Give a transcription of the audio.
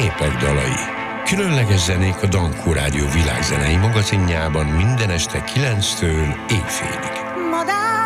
Népek dalai. Különleges zenék a Dankó Rádió világzenei magazinjában minden este 9-től éjfélig.